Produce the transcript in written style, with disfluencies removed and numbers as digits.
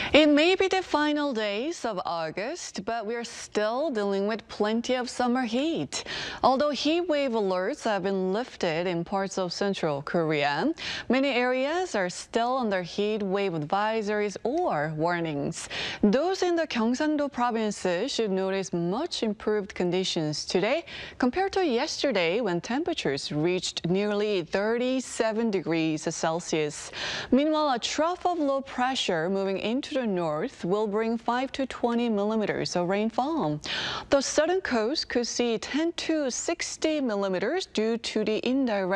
It may be the final days of August, but we're still dealing with plenty of summer heat. Although heat wave alerts have been lifted in parts of central Korea, many areas are still under heat wave advisories or warnings. Those in the Gyeongsang-do provinces should notice much improved conditions today compared to yesterday when temperatures reached nearly 37 degrees Celsius. Meanwhile, a trough of low pressure moving into the north will bring 5 to 20 millimeters of rainfall. The southern coast could see 10 to 60 millimeters due to the indirect